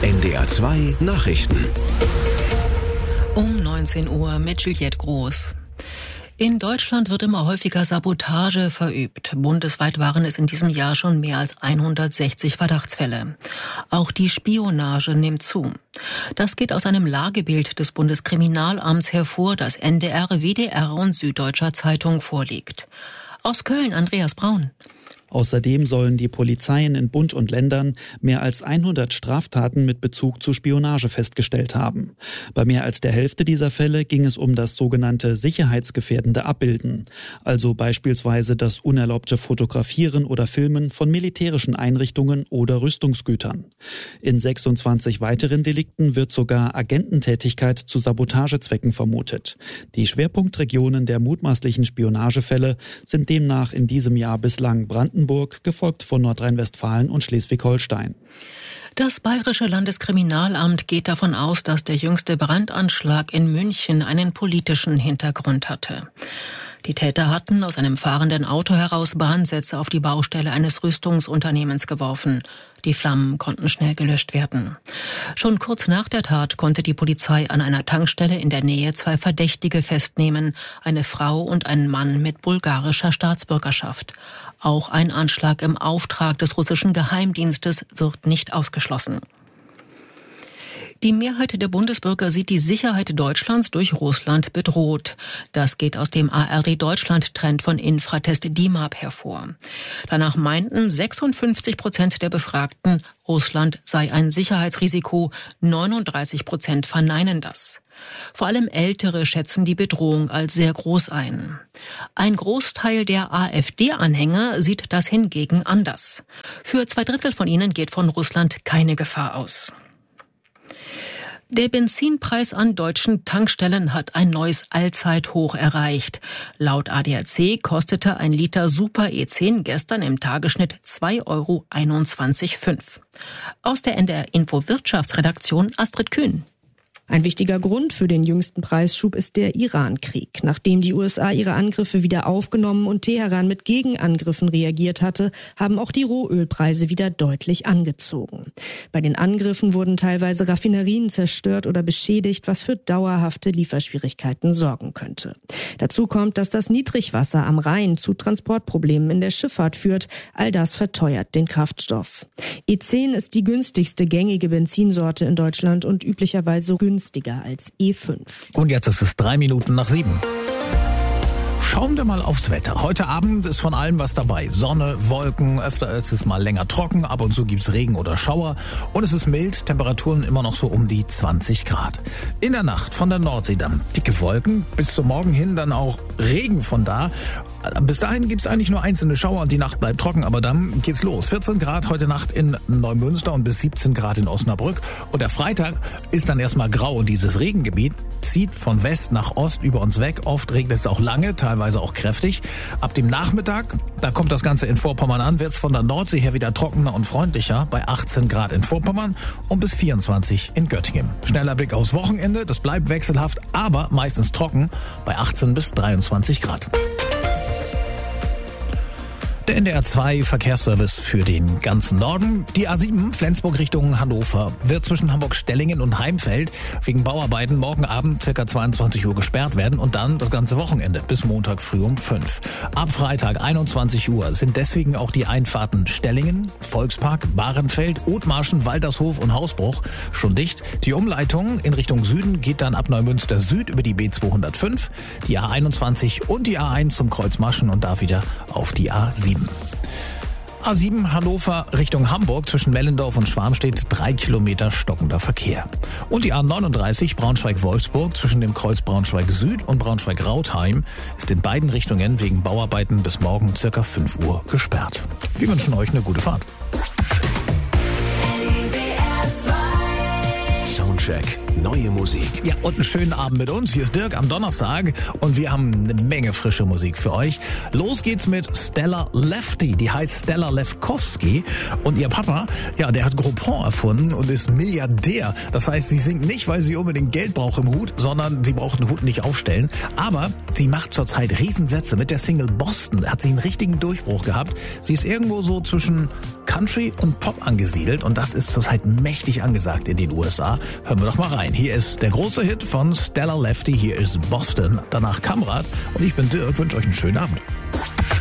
NDR 2 Nachrichten. Um 19 Uhr mit Juliette Groß. In Deutschland wird immer häufiger Sabotage verübt. Bundesweit waren es in diesem Jahr schon mehr als 160 Verdachtsfälle. Auch die Spionage nimmt zu. Das geht aus einem Lagebild des Bundeskriminalamts hervor, das NDR, WDR und Süddeutscher Zeitung vorliegt. Aus Köln Andreas Braun. Außerdem sollen die Polizeien in Bund und Ländern mehr als 100 Straftaten mit Bezug zu Spionage festgestellt haben. Bei mehr als der Hälfte dieser Fälle ging es um das sogenannte sicherheitsgefährdende Abbilden, also beispielsweise das unerlaubte Fotografieren oder Filmen von militärischen Einrichtungen oder Rüstungsgütern. In 26 weiteren Delikten wird sogar Agententätigkeit zu Sabotagezwecken vermutet. Die Schwerpunktregionen der mutmaßlichen Spionagefälle sind demnach in diesem Jahr bislang Brandenburg, gefolgt von Nordrhein-Westfalen und Schleswig-Holstein. Das Bayerische Landeskriminalamt geht davon aus, dass der jüngste Brandanschlag in München einen politischen Hintergrund hatte. Die Täter hatten aus einem fahrenden Auto heraus Brandsätze auf die Baustelle eines Rüstungsunternehmens geworfen. Die Flammen konnten schnell gelöscht werden. Schon kurz nach der Tat konnte die Polizei an einer Tankstelle in der Nähe 2 Verdächtige festnehmen, eine Frau und einen Mann mit bulgarischer Staatsbürgerschaft. Auch ein Anschlag im Auftrag des russischen Geheimdienstes wird nicht ausgeschlossen. Die Mehrheit der Bundesbürger sieht die Sicherheit Deutschlands durch Russland bedroht. Das geht aus dem ARD-Deutschland-Trend von Infratest DIMAP hervor. Danach meinten 56% der Befragten, Russland sei ein Sicherheitsrisiko, 39% verneinen das. Vor allem Ältere schätzen die Bedrohung als sehr groß ein. Ein Großteil der AfD-Anhänger sieht das hingegen anders. Für 2/3 von ihnen geht von Russland keine Gefahr aus. Der Benzinpreis an deutschen Tankstellen hat ein neues Allzeithoch erreicht. Laut ADAC kostete ein Liter Super E10 gestern im Tagesschnitt 2,21,5 €. Aus der NDR Info Wirtschaftsredaktion Astrid Kühn. Ein wichtiger Grund für den jüngsten Preisschub ist der Iran-Krieg. Nachdem die USA ihre Angriffe wieder aufgenommen und Teheran mit Gegenangriffen reagiert hatte, haben auch die Rohölpreise wieder deutlich angezogen. Bei den Angriffen wurden teilweise Raffinerien zerstört oder beschädigt, was für dauerhafte Lieferschwierigkeiten sorgen könnte. Dazu kommt, dass das Niedrigwasser am Rhein zu Transportproblemen in der Schifffahrt führt. All das verteuert den Kraftstoff. E10 ist die günstigste gängige Benzinsorte in Deutschland und üblicherweise günstiger als E5. Und jetzt ist es 7:03. Schauen wir mal aufs Wetter. Heute Abend ist von allem was dabei. Sonne, Wolken, öfter ist es mal länger trocken, ab und zu gibt's Regen oder Schauer. Und es ist mild, Temperaturen immer noch so um die 20 Grad. In der Nacht von der Nordsee dann dicke Wolken, bis zum Morgen hin dann auch Regen von da. Bis dahin gibt's eigentlich nur einzelne Schauer und die Nacht bleibt trocken, aber dann geht's los. 14 Grad heute Nacht in Neumünster und bis 17 Grad in Osnabrück. Und der Freitag ist dann erstmal grau und dieses Regengebiet zieht von West nach Ost über uns weg. Oft regnet es auch lange, teilweise auch kräftig. Ab dem Nachmittag, da kommt das Ganze in Vorpommern an, wird's von der Nordsee her wieder trockener und freundlicher bei 18 Grad in Vorpommern und bis 24 in Göttingen. Schneller Blick aufs Wochenende, das bleibt wechselhaft, aber meistens trocken bei 18 bis 23 Grad. Der NDR 2 Verkehrsservice für den ganzen Norden. Die A7 Flensburg Richtung Hannover wird zwischen Hamburg-Stellingen und Heimfeld wegen Bauarbeiten morgen Abend ca. 22 Uhr gesperrt werden und dann das ganze Wochenende bis Montag früh um 5. Ab Freitag 21 Uhr sind deswegen auch die Einfahrten Stellingen, Volkspark, Bahrenfeld, Othmarschen, Waltershof und Hausbruch schon dicht. Die Umleitung in Richtung Süden geht dann ab Neumünster Süd über die B205, die A21 und die A1 zum Kreuz Maschen und da wieder auf die A7. A7 Hannover Richtung Hamburg zwischen Mellendorf und Schwarmstedt 3 Kilometer stockender Verkehr. Und die A39 Braunschweig-Wolfsburg zwischen dem Kreuz Braunschweig Süd und Braunschweig-Rautheim ist in beiden Richtungen wegen Bauarbeiten bis morgen ca. 5 Uhr gesperrt. Wir wünschen euch eine gute Fahrt. Soundcheck neue Musik. Ja, und einen schönen Abend mit uns. Hier ist Dirk am Donnerstag und wir haben eine Menge frische Musik für euch. Los geht's mit Stella Lefty. Die heißt Stella Lefkowski und ihr Papa, ja, der hat Groupon erfunden und ist Milliardär. Das heißt, sie singt nicht, weil sie unbedingt Geld braucht im Hut, sondern sie braucht den Hut nicht aufstellen. Aber sie macht zurzeit Riesensätze. Mit der Single Boston hat sie einen richtigen Durchbruch gehabt. Sie ist irgendwo so zwischen Country und Pop angesiedelt und das ist zurzeit mächtig angesagt in den USA. Hören wir doch mal rein. Hier ist der große Hit von Stella Lefty. Hier ist Boston. Danach Kamrat und ich bin Dirk. Wünsche euch einen schönen Abend.